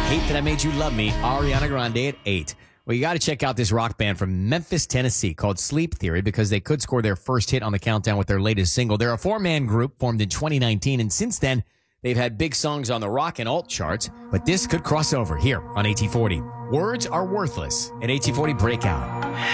Hate That I Made You Love Me, Ariana Grande at 8. Well, you got to check out this rock band from Memphis, Tennessee called Sleep Theory because they could score their first hit on the countdown with their latest single. They're a four-man group formed in 2019, and since then, they've had big songs on the rock and alt charts, but this could cross over here on AT40. Words Are Worthless at AT40 Breakout.